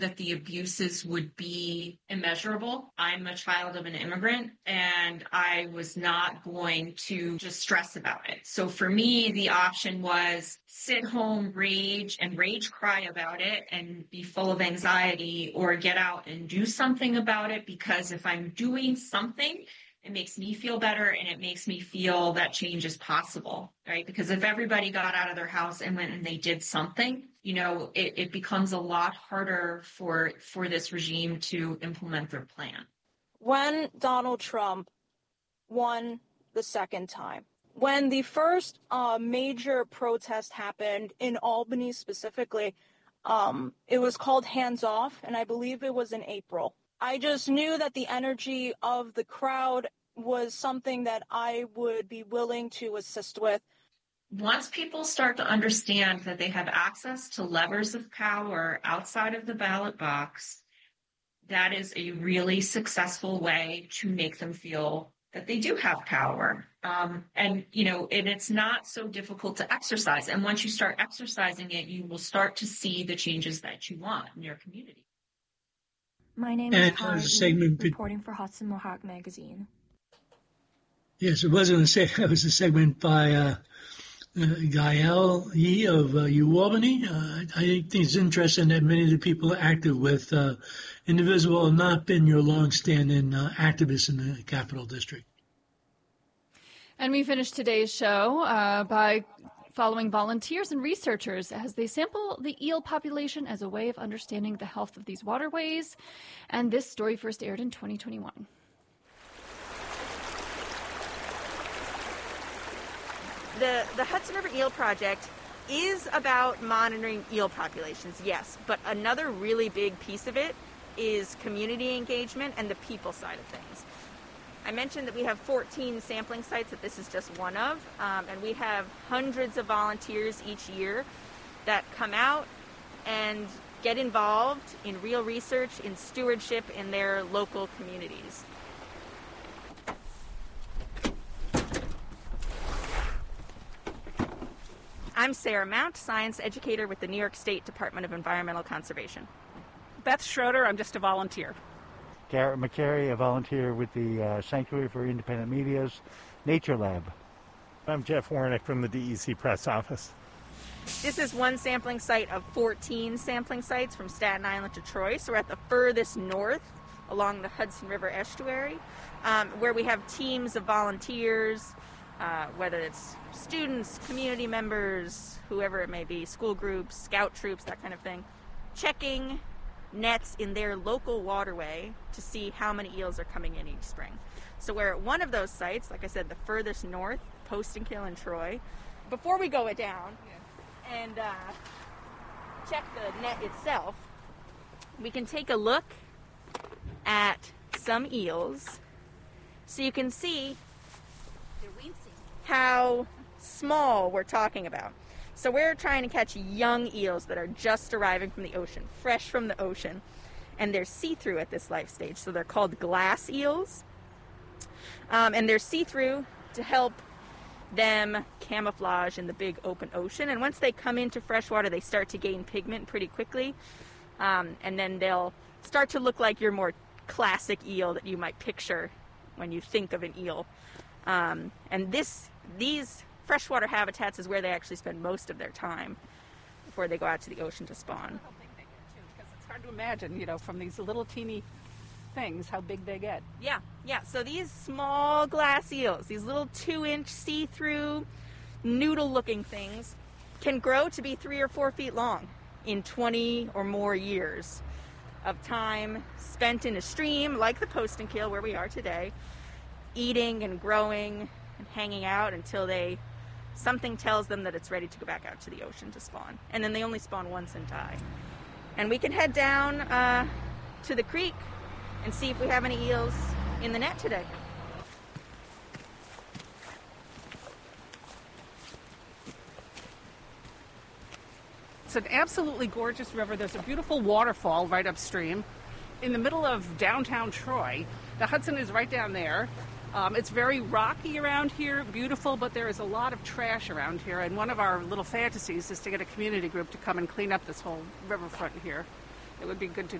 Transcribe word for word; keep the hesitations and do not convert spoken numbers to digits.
that the abuses would be immeasurable. I'm a child of an immigrant, and I was not going to just stress about it. So for me, the option was sit home, rage, and rage cry about it and be full of anxiety, or get out and do something about it, because if I'm doing something, it makes me feel better and it makes me feel that change is possible, right? Because if everybody got out of their house and went and they did something, you know, it, it becomes a lot harder for for this regime to implement their plan. When Donald Trump won the second time, when the first uh, major protest happened in Albany specifically, um, it was called Hands Off, and I believe it was in April. I just knew that the energy of the crowd was something that I would be willing to assist with. Once people start to understand that they have access to levers of power outside of the ballot box, that is a really successful way to make them feel that they do have power. Um, and, you know, and it's not so difficult to exercise. And once you start exercising it, you will start to see the changes that you want in your community. My name is Kara segment reporting for Hudson Mohawk Magazine. Yes, it wasn't a segment. It was a segment by uh, uh, Gael Yee of uh, UAlbany. Uh, I think it's interesting that many of the people active with uh, Indivisible have not been your long-standing uh, activists in the Capital District. And we finished today's show uh, by following volunteers and researchers as they sample the eel population as a way of understanding the health of these waterways. And this story first aired in twenty twenty-one. The, the Hudson River Eel Project is about monitoring eel populations, yes, but another really big piece of it is community engagement and the people side of things. I mentioned that we have fourteen sampling sites, that this is just one of, um, and we have hundreds of volunteers each year that come out and get involved in real research, in stewardship in their local communities. I'm Sarah Mount, science educator with the New York State Department of Environmental Conservation. Beth Schroeder, I'm just a volunteer. Garrett McCary, a volunteer with the uh, Sanctuary for Independent Media's Nature Lab. I'm Jeff Warnick from the D E C Press Office. This is one sampling site of fourteen sampling sites from Staten Island to Troy. So we're at the furthest north along the Hudson River estuary, um, where we have teams of volunteers, uh, whether it's students, community members, whoever it may be, school groups, scout troops, that kind of thing, checking nets in their local waterway to see how many eels are coming in each spring. So we're at one of those sites, like I said, the furthest north, Postenkill and Troy. Before we go it down and uh, check the net itself, we can take a look at some eels so you can see how small we're talking about. So we're trying to catch young eels that are just arriving from the ocean, fresh from the ocean, and they're see-through at this life stage. So they're called glass eels, um, and they're see-through to help them camouflage in the big open ocean. And once they come into freshwater, they start to gain pigment pretty quickly, um, and then they'll start to look like your more classic eel that you might picture when you think of an eel. Um, and this, these freshwater habitats is where they actually spend most of their time before they go out to the ocean to spawn. How big they get too, because it's hard to imagine, you know, from these little teeny things, how big they get. Yeah, yeah. So these small glass eels, these little two-inch see-through, noodle-looking things, can grow to be three or four feet long in twenty or more years of time spent in a stream like the Postenkill, where we are today, eating and growing and hanging out until they something tells them that it's ready to go back out to the ocean to spawn. And then they only spawn once and die. And we can head down uh, to the creek and see if we have any eels in the net today. It's an absolutely gorgeous river. There's a beautiful waterfall right upstream in the middle of downtown Troy. The Hudson is right down there. Um, it's very rocky around here, beautiful, but there is a lot of trash around here. And one of our little fantasies is to get a community group to come and clean up this whole riverfront here. it would be good to